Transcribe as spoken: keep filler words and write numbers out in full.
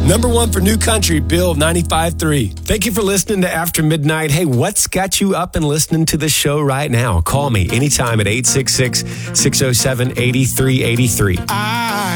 Number one for New Country, Bill ninety-five point three. Thank you for listening to After Midnight. Hey, what's got you up and listening to the show right now? Call me anytime at eight six six, six oh seven, eight three eight three. I